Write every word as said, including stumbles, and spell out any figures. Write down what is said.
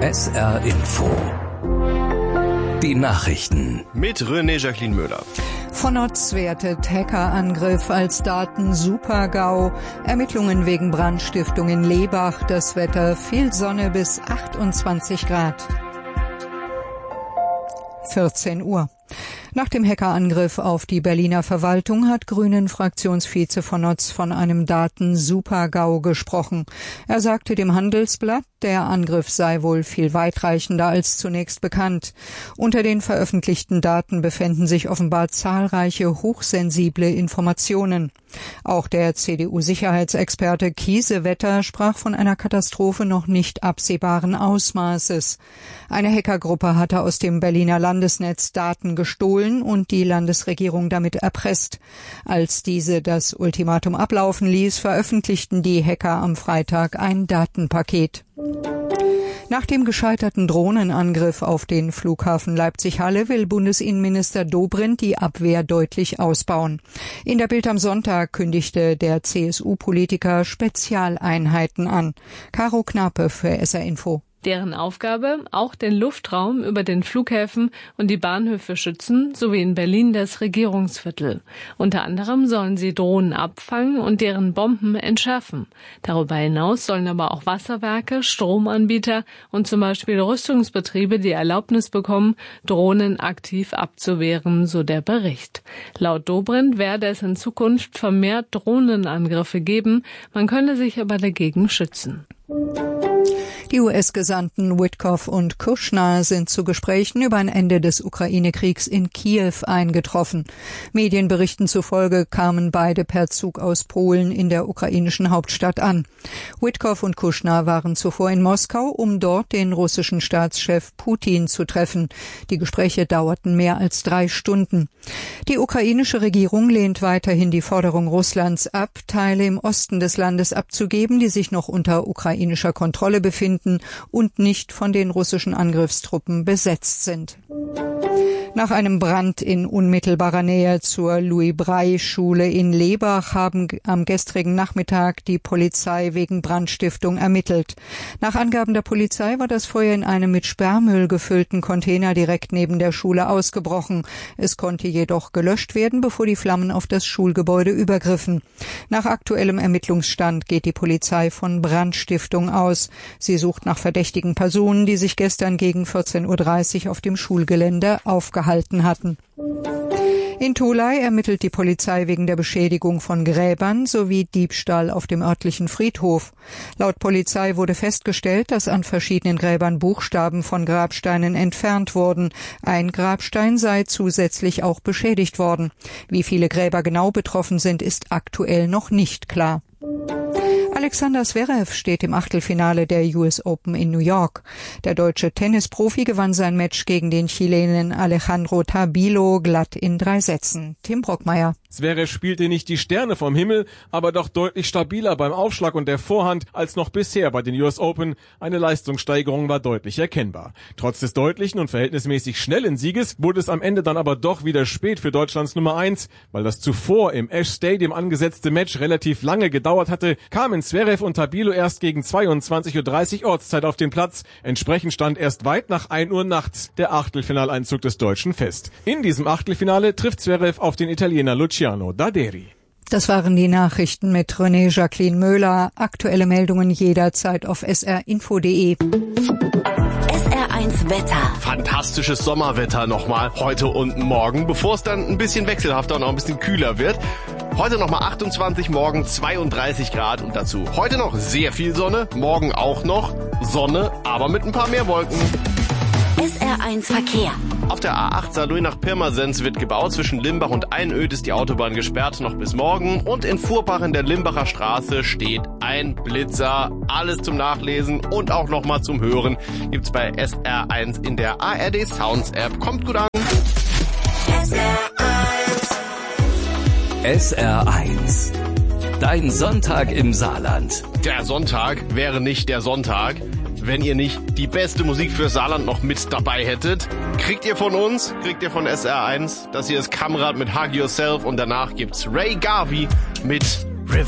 S R Info. Die Nachrichten. Mit René Jacqueline Müller. Von Oz wertet Hackerangriff als Daten-Super-GAU. Ermittlungen wegen Brandstiftung in Lebach. Das Wetter viel Sonne bis achtundzwanzig Grad. vierzehn Uhr. Nach dem Hackerangriff auf die Berliner Verwaltung hat Grünen-Fraktionsvize von Oz von einem Daten-Super-GAU gesprochen. Er sagte dem Handelsblatt, der Angriff sei wohl viel weitreichender als zunächst bekannt. Unter den veröffentlichten Daten befänden sich offenbar zahlreiche hochsensible Informationen. Auch der C D U-Sicherheitsexperte Kiesewetter sprach von einer Katastrophe noch nicht absehbaren Ausmaßes. Eine Hackergruppe hatte aus dem Berliner Landesnetz Daten gestohlen und die Landesregierung damit erpresst. Als diese das Ultimatum ablaufen ließ, veröffentlichten die Hacker am Freitag ein Datenpaket. Nach dem gescheiterten Drohnenangriff auf den Flughafen Leipzig-Halle will Bundesinnenminister Dobrindt die Abwehr deutlich ausbauen. In der Bild am Sonntag kündigte der C S U-Politiker Spezialeinheiten an. Caro Knape für S R Info. Deren Aufgabe, auch den Luftraum über den Flughäfen und die Bahnhöfe schützen, sowie in Berlin das Regierungsviertel. Unter anderem sollen sie Drohnen abfangen und deren Bomben entschärfen. Darüber hinaus sollen aber auch Wasserwerke, Stromanbieter und zum Beispiel Rüstungsbetriebe die Erlaubnis bekommen, Drohnen aktiv abzuwehren, so der Bericht. Laut Dobrindt werde es in Zukunft vermehrt Drohnenangriffe geben, man könne sich aber dagegen schützen. Die U S-Gesandten Witkoff und Kushner sind zu Gesprächen über ein Ende des Ukraine-Kriegs in Kiew eingetroffen. Medienberichten zufolge kamen beide per Zug aus Polen in der ukrainischen Hauptstadt an. Witkoff und Kushner waren zuvor in Moskau, um dort den russischen Staatschef Putin zu treffen. Die Gespräche dauerten mehr als drei Stunden. Die ukrainische Regierung lehnt weiterhin die Forderung Russlands ab, Teile im Osten des Landes abzugeben, die sich noch unter ukrainischer Kontrolle befinden und nicht von den russischen Angriffstruppen besetzt sind. Nach einem Brand in unmittelbarer Nähe zur Louis-Braille-Schule in Lebach haben am gestrigen Nachmittag die Polizei wegen Brandstiftung ermittelt. Nach Angaben der Polizei war das Feuer in einem mit Sperrmüll gefüllten Container direkt neben der Schule ausgebrochen. Es konnte jedoch gelöscht werden, bevor die Flammen auf das Schulgebäude übergriffen. Nach aktuellem Ermittlungsstand geht die Polizei von Brandstiftung aus. Sie sucht nach verdächtigen Personen, die sich gestern gegen vierzehn Uhr dreißig auf dem Schulgelände aufgehalten hatten. In Tholey ermittelt die Polizei wegen der Beschädigung von Gräbern sowie Diebstahl auf dem örtlichen Friedhof. Laut Polizei wurde festgestellt, dass an verschiedenen Gräbern Buchstaben von Grabsteinen entfernt wurden. Ein Grabstein sei zusätzlich auch beschädigt worden. Wie viele Gräber genau betroffen sind, ist aktuell noch nicht klar. Alexander Zverev steht im Achtelfinale der U S Open in New York. Der deutsche Tennisprofi gewann sein Match gegen den Chilenen Alejandro Tabilo glatt in drei Sätzen. Tim Brockmeier. Zverev spielte nicht die Sterne vom Himmel, aber doch deutlich stabiler beim Aufschlag und der Vorhand als noch bisher bei den U S Open. Eine Leistungssteigerung war deutlich erkennbar. Trotz des deutlichen und verhältnismäßig schnellen Sieges wurde es am Ende dann aber doch wieder spät für Deutschlands Nummer eins. Weil das zuvor im Ash Stadium angesetzte Match relativ lange gedauert hatte, kamen Zverev und Tabilo erst gegen zweiundzwanzig Uhr dreißig Ortszeit auf den Platz. Entsprechend stand erst weit nach ein Uhr nachts der Achtelfinaleinzug des Deutschen fest. In diesem Achtelfinale trifft Zverev auf den Italiener Luciano Daderi. Das waren die Nachrichten mit René Jacqueline Müller. Aktuelle Meldungen jederzeit auf s r info punkt d e. S R eins Wetter. Fantastisches Sommerwetter nochmal heute und morgen, bevor es dann ein bisschen wechselhafter und auch ein bisschen kühler wird. Heute nochmal achtundzwanzig, morgen zweiunddreißig Grad und dazu heute noch sehr viel Sonne, morgen auch noch Sonne, aber mit ein paar mehr Wolken. S R eins Verkehr. Auf der A acht Saarlouis nach Pirmasens wird gebaut. Zwischen Limbach und Einöd ist die Autobahn gesperrt noch bis morgen. Und in Furbach in der Limbacher Straße steht ein Blitzer. Alles zum Nachlesen und auch nochmal zum Hören gibt's bei S R eins in der A R D Sounds App. Kommt gut an. S R eins. S R eins. Dein Sonntag im Saarland. Der Sonntag wäre nicht der Sonntag, wenn ihr nicht die beste Musik für Saarland noch mit dabei hättet. Kriegt ihr von uns, kriegt ihr von S R eins. Das hier ist Kamrad mit Hug Yourself und danach gibt's Ray Garvey mit